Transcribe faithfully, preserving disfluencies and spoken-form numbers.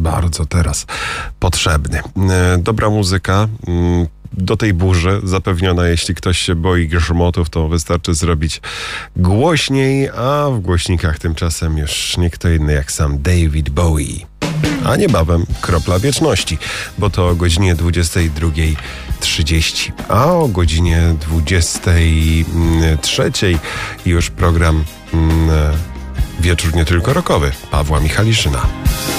bardzo teraz potrzebny. Dobra muzyka do tej burzy zapewniona. Jeśli ktoś się boi grzmotów, to wystarczy zrobić głośniej, a w głośnikach tymczasem już nie kto inny jak sam David Bowie. A niebawem Kropla Wieczności, bo to o godzinie dwudziestej drugiej trzydzieści, a o godzinie dwudziestej trzeciej już program Wieczór nie tylko rockowy Pawła Michaliszyna.